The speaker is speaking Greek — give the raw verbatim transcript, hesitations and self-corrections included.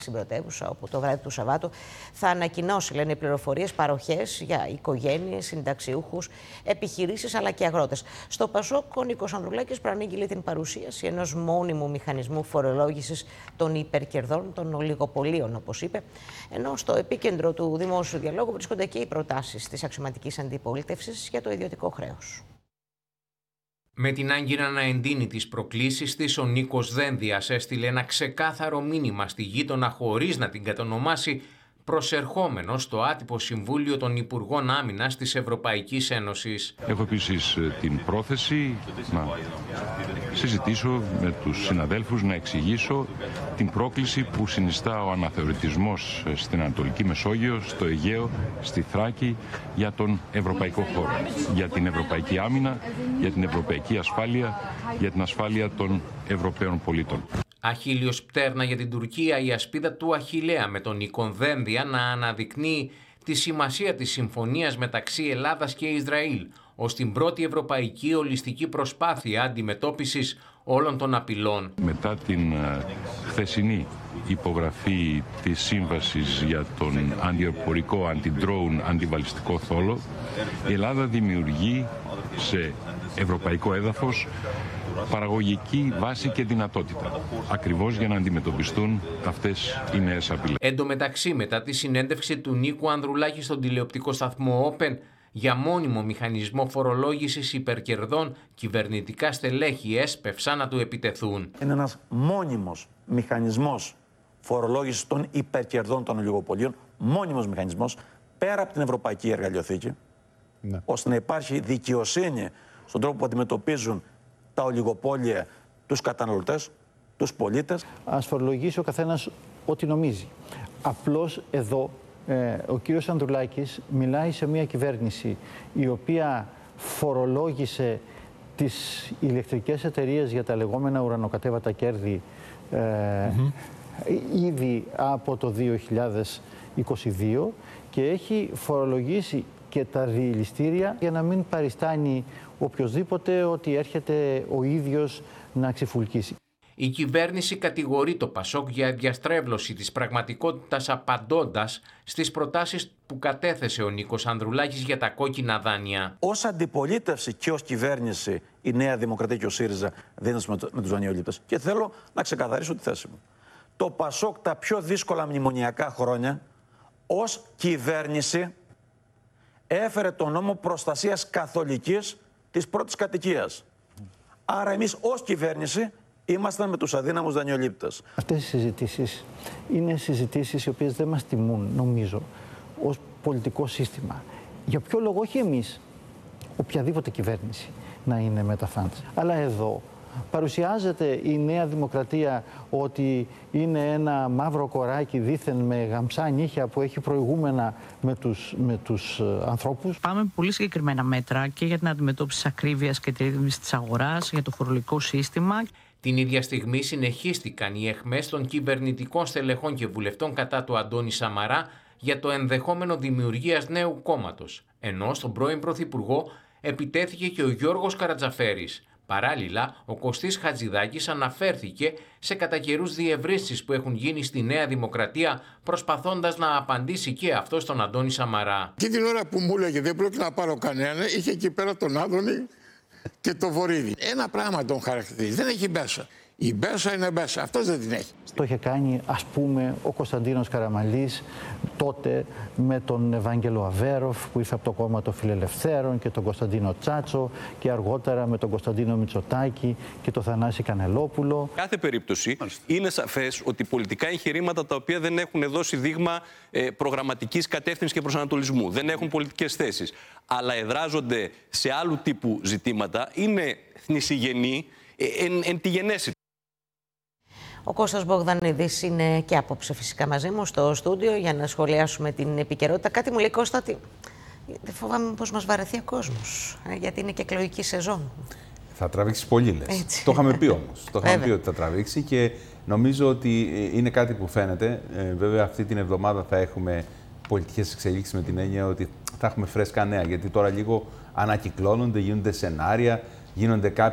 Στην πρωτεύουσα, όπου το βράδυ του Σαββάτου θα ανακοινώσει, λένε, πληροφορίες, παροχές για οικογένειες, συνταξιούχους, επιχειρήσεις αλλά και αγρότες. Στο Πασόκ, ο Νίκος Ανδρουλάκης προανήγγειλε την παρουσίαση ενός μόνιμου μηχανισμού φορολόγησης των υπερκερδών, των ολιγοπολίων, όπως είπε. Ενώ στο επίκεντρο του δημόσιου διαλόγου βρίσκονται και οι προτάσεις της αξιωματικής αντιπολίτευσης για το ιδιωτικό χρέος. Με την άγκυρα να εντείνει τις προκλήσεις της, ο Νίκος Δένδιας έστειλε ένα ξεκάθαρο μήνυμα στη γείτονα χωρίς να την κατονομάσει, προσερχόμενος στο άτυπο Συμβούλιο των Υπουργών Άμυνας της Ευρωπαϊκής Ένωσης. Έχω επίσης την πρόθεση να συζητήσω με τους συναδέλφους, να εξηγήσω την πρόκληση που συνιστά ο αναθεωρητισμός στην Ανατολική Μεσόγειο, στο Αιγαίο, στη Θράκη, για τον ευρωπαϊκό χώρο, για την ευρωπαϊκή άμυνα, για την ευρωπαϊκή ασφάλεια, για την ασφάλεια των Ευρωπαίων πολίτων. Αχίλιος πτέρνα για την Τουρκία, η ασπίδα του Αχιλλέα, με τον Νίκο Δένδια να αναδεικνύει τη σημασία της συμφωνίας μεταξύ Ελλάδας και Ισραήλ ως την πρώτη ευρωπαϊκή ολιστική προσπάθεια αντιμετώπισης όλων των απειλών. Μετά την χθεσινή υπογραφή της σύμβασης για τον αντιεροπορικό, αντι-drone, αντιβαλιστικό θόλο, η Ελλάδα δημιουργεί σε ευρωπαϊκό έδαφος παραγωγική βάση και δυνατότητα, ακριβώς για να αντιμετωπιστούν αυτές οι νέες απειλές. Εν τω μεταξύ, μετά τη συνέντευξη του Νίκου Ανδρουλάκη στον τηλεοπτικό σταθμό Open για μόνιμο μηχανισμό φορολόγησης υπερκερδών, κυβερνητικά στελέχη έσπευσαν να του επιτεθούν. Είναι ένας μόνιμος μηχανισμός φορολόγησης των υπερκερδών των ολιγοπολίων, μόνιμος μηχανισμός, πέρα από την Ευρωπαϊκή Εργαλειοθήκη, ναι, ώστε να υπάρχει δικαιοσύνη στον τρόπο που αντιμετωπίζουν τα ολιγοπόλια τους καταναλωτές, τους πολίτες. Ας φορολογήσει ο καθένας ό,τι νομίζει. Απλώς εδώ ε, ο κύριος Ανδρουλάκης μιλάει σε μια κυβέρνηση η οποία φορολόγησε τις ηλεκτρικές εταιρείες για τα λεγόμενα ουρανοκατέβατα κέρδη ε, mm-hmm. ήδη από το δύο χιλιάδες είκοσι δύο και έχει φορολογήσει και τα διελιστήρια για να μην παριστάνει οποιοσδήποτε ότι έρχεται ο ίδιος να ξεφουλκίσει. Η κυβέρνηση κατηγορεί το Πασόκ για διαστρέβλωση της πραγματικότητας, απαντώντας στις προτάσεις που κατέθεσε ο Νίκος Ανδρουλάκης για τα κόκκινα δάνεια. Ως αντιπολίτευση και ως κυβέρνηση η Νέα Δημοκρατία και ο ΣΥΡΙΖΑ δίνονται με τους δανειολήπτες. Και θέλω να ξεκαθαρίσω τη θέση μου. Το Πασόκ τα πιο δύσκολα μνημονιακά χρόνια ως κυβέρνηση έφερε τον νόμο προστασίας καθολικής της πρώτης κατοικίας. Άρα εμείς ως κυβέρνηση ήμασταν με τους αδύναμους δανειολήπτες. Αυτές οι συζητήσεις είναι συζητήσεις οι οποίες δεν μας τιμούν, νομίζω, ως πολιτικό σύστημα. Για ποιο λόγο, όχι εμείς, οποιαδήποτε κυβέρνηση να είναι με τα φαντς. Αλλά εδώ παρουσιάζεται η Νέα Δημοκρατία ότι είναι ένα μαύρο κοράκι δήθεν με γαμψά νύχια που έχει προηγούμενα με τους, με τους uh, ανθρώπους. Πάμε με πολύ συγκεκριμένα μέτρα και για την αντιμετώπιση της ακρίβειας και τη ρύθμιση της αγοράς, για το φορολογικό σύστημα. Την ίδια στιγμή συνεχίστηκαν οι αιχμές των κυβερνητικών στελεχών και βουλευτών κατά του Αντώνη Σαμαρά για το ενδεχόμενο δημιουργίας νέου κόμματος, ενώ στον πρώην Πρωθυπουργό επιτέθηκε και ο Γιώργος Καρατζαφέρης. Παράλληλα, ο Κωστής Χατζηδάκης αναφέρθηκε σε κατά καιρούς διευρύνσεις που έχουν γίνει στη Νέα Δημοκρατία, προσπαθώντας να απαντήσει και αυτό στον Αντώνη Σαμαρά. Και την ώρα που μου έλεγε δεν πρόκειται να πάρω κανένα, είχε εκεί πέρα τον Άδωνη και το Βορύδη. Ένα πράγμα τον χαρακτηρίζει, δεν έχει μπέσα. Η μπέσα είναι μπέσα, αυτός δεν την έχει. Το είχε κάνει, ας πούμε, ο Κωνσταντίνος Καραμανλής τότε με τον Ευάγγελο Αβέροφ που ήρθε από το κόμμα των Φιλελευθέρων και τον Κωνσταντίνο Τσάτσο και αργότερα με τον Κωνσταντίνο Μητσοτάκη και τον Θανάση Κανελόπουλο. Κάθε περίπτωση είναι σαφές ότι πολιτικά εγχειρήματα τα οποία δεν έχουν δώσει δείγμα ε, προγραμματικής κατεύθυνσης και προσανατολισμού, δεν έχουν πολιτικές θέσεις, αλλά εδράζονται σε άλλου τύπου ζητήματα, είναι θνησιγενή ε, εν, εν τη γενέση. Ο Κώστας Μπογδανίδης είναι και απόψε φυσικά μαζί μου στο στούντιο για να σχολιάσουμε την επικαιρότητα. Κάτι μου λέει, Κώστα, ότι δεν φοβάμαι πως μας βαρεθεί ο κόσμος, γιατί είναι και εκλογική σεζόν. Θα τραβήξει πολύ, λες. Έτσι. Το είχαμε πει όμως. Το είχαμε πει ότι θα τραβήξει και νομίζω ότι είναι κάτι που φαίνεται. Ε, βέβαια αυτή την εβδομάδα θα έχουμε πολιτικές εξελίξεις με την έννοια ότι θα έχουμε φρέσκα νέα, γιατί τώρα λίγο ανακυκλώνονται, γίνονται σενάρια, γίνονται κάποιοι